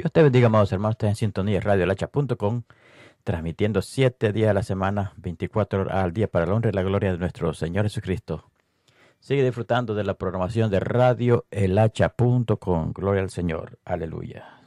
Dios te bendiga, amados hermanos. Estás en sintonía de radiolacha.com, transmitiendo 7 días a la semana, 24 horas al día, para la honra y la gloria de nuestro Señor Jesucristo. Sigue disfrutando de la programación de radioelacha.com. Gloria al Señor. Aleluya.